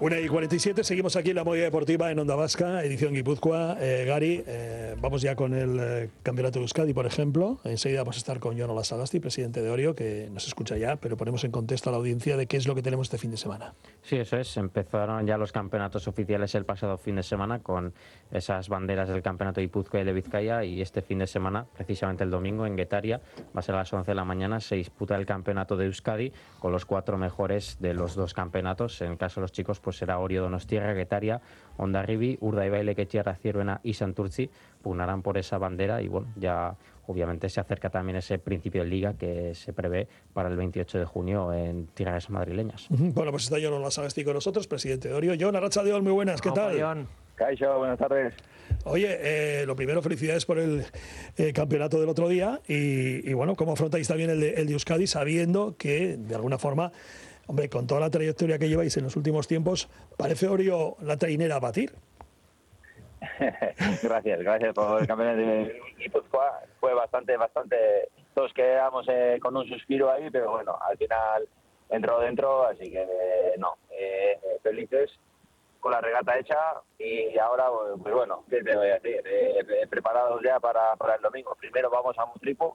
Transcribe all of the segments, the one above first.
1:47, seguimos aquí en la Movida Deportiva en Onda Vasca, edición Guipúzcoa. Gary, vamos ya con el Campeonato de Euskadi, por ejemplo. Enseguida vamos a estar con Jon Olasagasti, presidente de Orio, que nos escucha ya, pero ponemos en contexto a la audiencia de qué es lo que tenemos este fin de semana. Sí, eso es. Empezaron ya los campeonatos oficiales el pasado fin de semana con esas banderas del Campeonato de Guipúzcoa y de Vizcaya, y este fin de semana, precisamente el domingo, en Guetaria, va a ser a las 11 de la mañana, se disputa el Campeonato de Euskadi con los 4 mejores de los 2 campeonatos. En el caso de los chicos, pues será Orio Donostiarra, Guetaria, Hondarribi, Urdaibai, Lequetxearra, Zieruena y Santurtzi. Pugnarán por esa bandera y bueno, ya obviamente se acerca también ese principio de liga que se prevé para el 28 de junio en tierras madrileñas. Bueno, pues está Jon Olasagasti con nosotros, presidente de Orio. Jon, arratsaldeon, muy buenas, ¿qué tal? Jon. Caixo, buenas tardes. Oye, lo primero, felicidades por el campeonato del otro día y bueno, ¿cómo afrontáis también el de Euskadi sabiendo que, de alguna forma, hombre, con toda la trayectoria que lleváis en los últimos tiempos, parece Orio la trainera a batir? Gracias por el campeonato de Guipúzcoa. Fue bastante, todos quedamos con un suspiro ahí, pero bueno, al final entró dentro, así que felices con la regata hecha y ahora, pues bueno, ¿qué te voy a decir? Preparados ya para el domingo. Primero vamos a Motrico,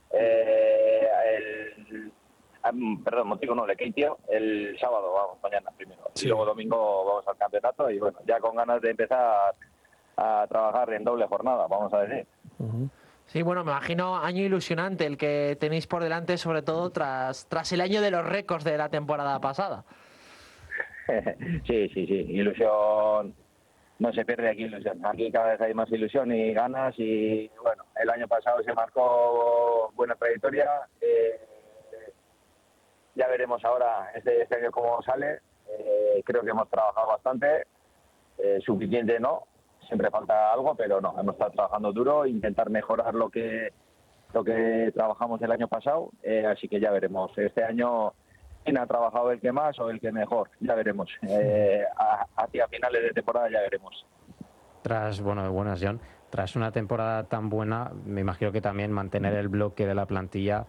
Motrico no, Lekeitio, el sábado vamos, mañana primero. Sí. Y luego domingo vamos al campeonato y bueno, ya con ganas de empezar a trabajar en doble jornada, vamos a decir. Sí, bueno, me imagino año ilusionante el que tenéis por delante, sobre todo tras el año de los récords de la temporada pasada. Sí, ilusión, no se pierde aquí ilusión. Aquí cada vez hay más ilusión y ganas y bueno, el año pasado se marcó buena trayectoria. Ya veremos ahora este año cómo sale. Creo que hemos trabajado bastante, suficiente no, siempre falta algo, pero no, hemos estado trabajando duro, intentar mejorar lo que trabajamos el año pasado, así que ya veremos. Este año quién ha trabajado, el que más o el que mejor, ya veremos. Hacia finales de temporada ya veremos. Buenas, Jon. Tras una temporada tan buena, me imagino que también mantener el bloque de la plantilla